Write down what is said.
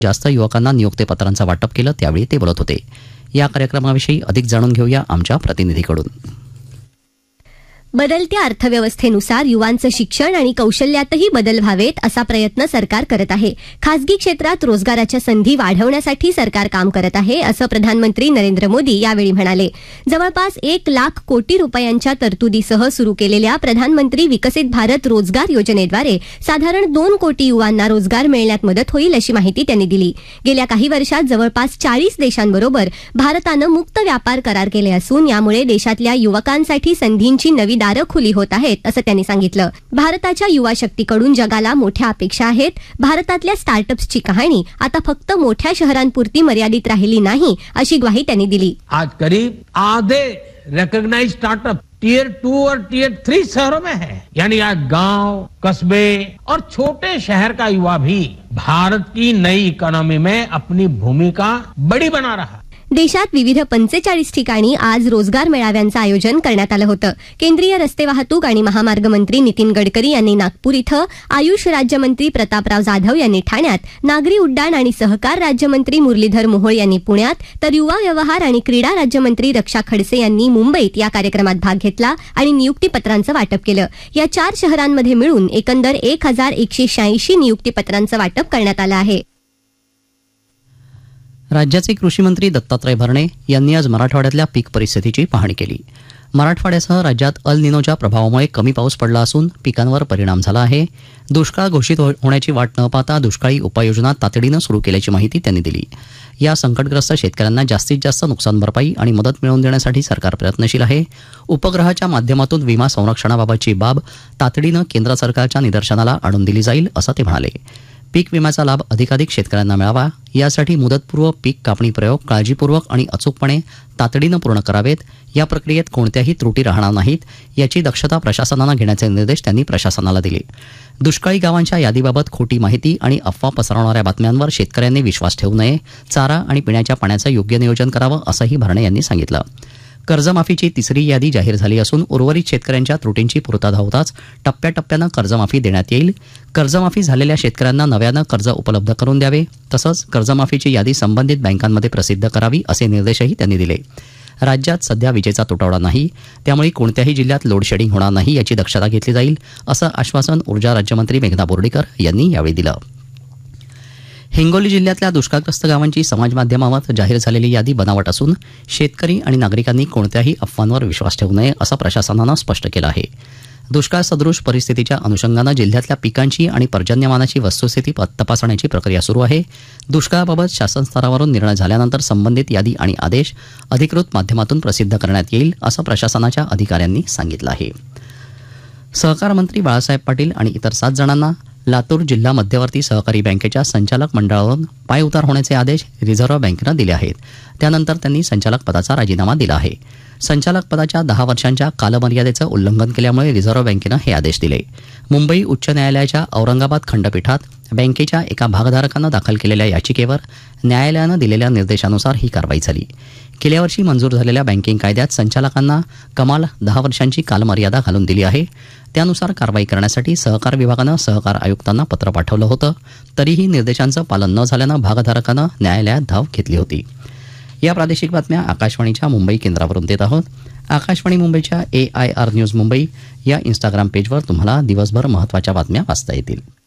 जास्त युवकांना नियुक्तीपत्रांचं वाटप केलं त्यावेळी ते बोलत होते. या कार्यक्रमाविषयी अधिक जाणून घेऊया आमच्या प्रतिनिधीकडून. बदलत्या अर्थव्यवस्थेनुसार युवांचं शिक्षण आणि कौशल्यातही बदल व्हावेत असा प्रयत्न सरकार करत आहे. खासगी क्षेत्रात रोजगाराच्या संधी वाढवण्यासाठी सरकार काम करत आहे असं प्रधानमंत्री नरेंद्र मोदी यावेळी म्हणाले. जवळपास 1,00,000 कोटी रुपयांच्या तरतुदीसह सुरू केलेल्या प्रधानमंत्री विकसित भारत रोजगार योजनेद्वारे साधारण 2 कोटी युवांना रोजगार मिळण्यात मदत होईल अशी माहिती त्यांनी दिली. गेल्या काही वर्षात जवळपास 40 देशांबरोबर भारतानं मुक्त व्यापार करार केले असून यामुळे देशातल्या युवकांसाठी संधींची नवी दारं खुली होत आहेत असं त्यांनी सांगितलं. भारताच्या युवा शक्तीकडून जगाला मोठ्या अपेक्षा आहेत. भारतातल्या स्टार्टअप्सची कहाणी आता फक्त मोठ्या शहरांपुरती मर्यादित राहिली नाही अशी ग्वाही त्यांनी दिली. आज करीब आधे रिकॉग्नाइज्ड स्टार्टअप टियर 2 और टियर 3 शहरों में है. यानी आज गांव, कस्बे और छोटे शहर का युवा भी भारत की नई इकोनॉमी में अपनी भूमिका बड़ी बना रहा. देशात विविध 45 ठिकाणी आज रोजगार मेळाव्यांचं आयोजन करण्यात आलं होतं. केंद्रीय रस्ते वाहतूक आणि महामार्ग मंत्री नितीन गडकरी यांनी नागपूर इथं, आयुष राज्यमंत्री प्रतापराव जाधव यांनी ठाण्यात, नागरी उड्डाण आणि सहकार राज्यमंत्री मुरलीधर मोहोळ यांनी पुण्यात, तर युवा व्यवहार आणि क्रीडा राज्यमंत्री रक्षा खडसे यांनी मुंबईत या कार्यक्रमात भाग घेतला आणि नियुक्तीपत्रांचं वाटप केलं. या 4 शहरांमध्ये मिळून एकंदर 1,186 नियुक्तीपत्रांचं वाटप करण्यात आलं आहे. राज्याचे कृषी मंत्री दत्तात्रय भरणे यांनी आज मराठवाड्यातल्या पीक परिस्थितीची पाहणी केली. मराठवाड्यासह राज्यात अल निनोच्या प्रभावामुळे कमी पाऊस पडला असून पिकांवर परिणाम झाला आहे. दुष्काळ घोषित होण्याची वाट न पाहता दुष्काळी उपाययोजना तातडीनं सुरू केल्याची माहिती त्यांनी दिली. या संकटग्रस्त शेतकऱ्यांना जास्तीत जास्त नुकसान भरपाई आणि मदत मिळवून देण्यासाठी सरकार प्रयत्नशील आहे. उपग्रहाच्या माध्यमातून विमा संरक्षणाबाबतची बाब तातडीनं केंद्र सरकारच्या निदर्शनाला आणून दिली जाईल असं ते म्हणाले. पीक विम्याचा लाभ अधिकाधिक शेतकऱ्यांना मिळावा यासाठी मुदतपूर्व पीक कापणी प्रयोग काळजीपूर्वक आणि अचूकपणे तातडीनं पूर्ण करावेत. या प्रक्रियेत कोणत्याही त्रुटी राहणार नाहीत याची दक्षता प्रशासनानं घेण्याचे निर्देश त्यांनी प्रशासनाला दिले. दुष्काळी गावांच्या यादीबाबत खोटी माहिती आणि अफवा पसरवणाऱ्या बातम्यांवर शेतकऱ्यांनी विश्वास ठेवू नये. चारा आणि पिण्याच्या पाण्याचं योग्य नियोजन करावं असंही भरणे यांनी सांगितलं. कर्जमाफीची 3री यादी जाहीर झाली असून उर्वरित शेतकऱ्यांच्या त्रुटींची पूर्तता होताच टप्प्याटप्प्यानं कर्जमाफी देण्यात येईल. कर्जमाफी झालेल्या शेतकऱ्यांना नव्यानं कर्ज उपलब्ध करून द्यावे. तसंच कर्जमाफीची यादी संबंधित बँकांमध्ये प्रसिद्ध करावी असे निर्देशही त्यांनी दिले. राज्यात सध्या विजेचा तुटवडा नाही, त्यामुळे कोणत्याही जिल्ह्यात लोडशेडिंग होणार नाही याची दक्षता घेतली जाईल असं आश्वासन ऊर्जा राज्यमंत्री मेघना बोर्डीकर यांनी यावेळी दिलं. हिंगोली जिल्ह्यातल्या दुष्काळग्रस्त गावांची समाजमाध्यमावर जाहीर झालेली यादी बनावट असून शेतकरी आणि नागरिकांनी कोणत्याही अफवांवर विश्वास ठेवू नये असं प्रशासनानं स्पष्ट केलं आहे. दुष्काळ सदृश परिस्थितीच्या अनुषंगानं जिल्ह्यातल्या पिकांची आणि पर्जन्यमानाची वस्तुस्थिती तपासण्याची प्रक्रिया सुरू आहे. दुष्काळाबाबत शासन स्तरावरून निर्णय झाल्यानंतर संबंधित यादी आणि आदेश अधिकृत माध्यमातून प्रसिद्ध करण्यात येईल असं प्रशासनाच्या अधिकाऱ्यांनी सांगितलं आहे. सहकार मंत्री बाळासाहेब पाटील आणि इतर 7 जणांना लातूर जिल्हा मध्यवर्ती सहकारी बँकेच्या संचालक मंडळावरून पायउतार होण्याचे आदेश रिझर्व्ह बँकेनं दिले आहेत. त्यानंतर त्यांनी संचालक पदाचा राजीनामा दिला आहे. संचालक पदाच्या 10 वर्षांच्या कालमर्यादेचं उल्लंघन केल्यामुळे रिझर्व्ह बँकेनं हे आदेश दिले. मुंबई उच्च न्यायालयाच्या औरंगाबाद खंडपीठात बँकेच्या एका भागधारकानं दाखल केलेल्या याचिकेवर न्यायालयानं दिलेल्या निर्देशानुसार ही कारवाई झाली. गेल्या वर्षी मंजूर झालेल्या बँकिंग कायद्यात संचालकांना कमाल 10 वर्षांची कालमर्यादा घालून दिली आहे. त्यानुसार कारवाई करण्यासाठी सहकार विभागानं सहकार आयुक्तांना पत्र पाठवलं होतं. तरीही निर्देशांचं पालन न झाल्यानं भागधारकानं न्यायालयात धाव घेतली होती. या प्रादेशिक बातम्या आकाशवाणीच्या मुंबई केंद्रावरून देत आहोत. आकाशवाणी मुंबईच्या AIR न्यूज मुंबई या इंस्टाग्राम पेजवर तुम्हाला दिवसभर महत्त्वाच्या बातम्या वाचता येतील.